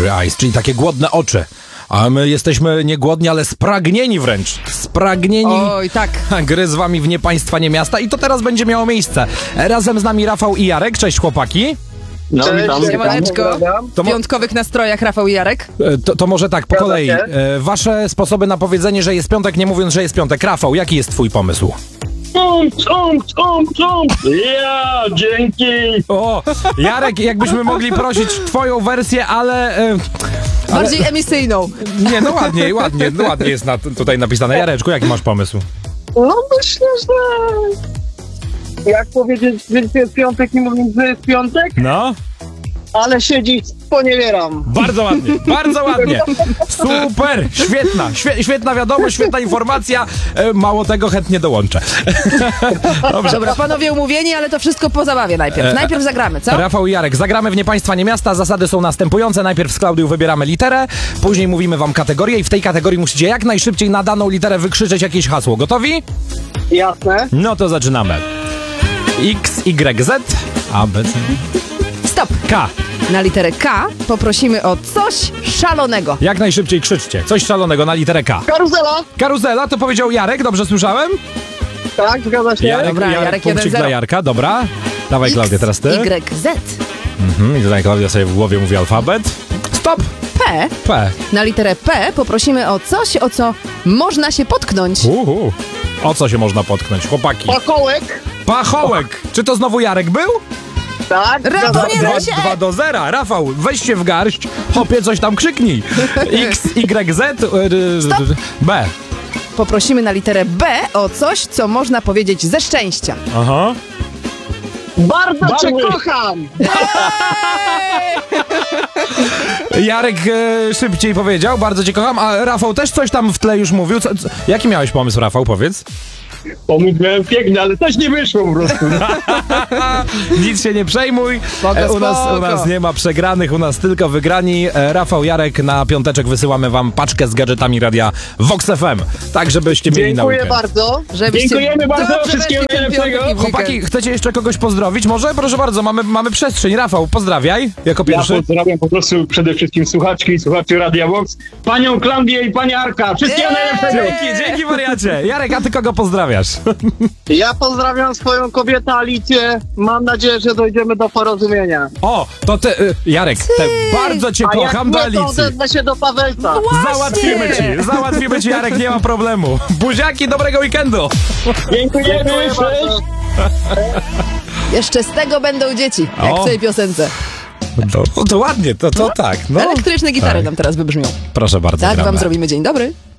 Hungry eyes, czyli takie głodne oczy. A my jesteśmy nie głodni, ale spragnieni wręcz. Spragnieni Oj, tak. gry z wami w Nie państwa, nie miasta. I to teraz będzie miało miejsce. Razem z nami Rafał i Jarek. Cześć chłopaki. No, witam. Siemaneczko. W wyjątkowych nastrojach Rafał i Jarek. To może tak, po kolei. Wasze sposoby na powiedzenie, że jest piątek, nie mówiąc, że jest piątek. Rafał, jaki jest twój pomysł? Ja, dzięki. O, Jarek, jakbyśmy mogli prosić twoją wersję, ale... Bardziej emisyjną. Nie, no ładnie jest tutaj napisane. Jareczku, jaki masz pomysł? No myślę, że jak powiedzieć, że jest piątek, nie mówiąc, że jest piątek, No, ale siedzieć poniewieram. bardzo ładnie, bardzo ładnie. Super, świetna wiadomość, świetna informacja. Mało tego, chętnie dołączę. Dobrze. Dobra, panowie umówieni, ale to wszystko po zabawie najpierw. Najpierw zagramy, co? Rafał i Jarek, zagramy w Nie państwa, nie miasta. Zasady są następujące. Najpierw z Klaudią wybieramy literę, później mówimy wam kategorię i w tej kategorii musicie jak najszybciej na daną literę wykrzyczeć jakieś hasło. Gotowi? Jasne? No to zaczynamy. X, Y, Z, A, B, C, Stop. K. Na literę K poprosimy o coś szalonego. Jak najszybciej krzyczcie. Coś szalonego na literę K. Karuzela? Karuzela, to powiedział Jarek, dobrze słyszałem? Tak, zgadza się. Dobra, Jarek punkcik 1-0. dla Jarka, dobra. Dawaj Klaudia, teraz ty. Y, Z. I tutaj Klaudia sobie w głowie mówi alfabet. Stop! P. P. Na literę P poprosimy o coś, o co można się potknąć. O co się można potknąć, chłopaki? Pakołek? Pachołek! Czy to znowu Jarek był? Tak, Rafał, zgadza nie się. da się. 2-0. Rafał, weź się w garść. Hopie, coś tam krzyknij. X, Y, Z, Stop. B. Poprosimy na literę B o coś, co można powiedzieć ze szczęścia. Aha. Bardzo cię kocham! Jarek szybciej powiedział, bardzo cię kocham, a Rafał też coś tam w tle już mówił. Jaki miałeś pomysł, Rafał, powiedz? Pomysł miałem piękny, ale coś nie wyszło po prostu. Nic się nie przejmuj. Spoko, U nas nie ma przegranych, u nas tylko wygrani. Rafał, Jarek, na piąteczek wysyłamy wam paczkę z gadżetami radia Vox FM. Tak, żebyście mieli na Dziękuję weekend. bardzo. Żebyście Dziękujemy bardzo, dobrze wszystkiego weszli w ten najlepszego. piątek i w weekend. Chłopaki, chcecie jeszcze kogoś pozdrowić? Może? Proszę bardzo, mamy przestrzeń. Rafał, pozdrawiaj jako Ja pierwszy. pozdrawiam po prostu przede wszystkim słuchaczki i słuchaczy Radia Vox, panią Klaudię i panią Arka. Wszystkiego najlepszego. Dzięki wariacie. Jarek, a ty kogo pozdrawiasz? Ja pozdrawiam swoją kobietę Alicję. Mam nadzieję, że dojdziemy do porozumienia. O, to ty, Jarek, bardzo cię A jak kocham do nie, to Alicji. odezwę się do Pawełca. Załatwimy ci, Jarek, nie ma problemu. Buziaki, dobrego weekendu. Dziękujemy. Dziękuję Cześć. bardzo. Jeszcze z tego będą dzieci, jak O. w tej piosence. To ładnie, to tak. No. Elektryczne gitary Tak. nam teraz wybrzmią. Proszę bardzo, Tak gramy. wam zrobimy dzień dobry.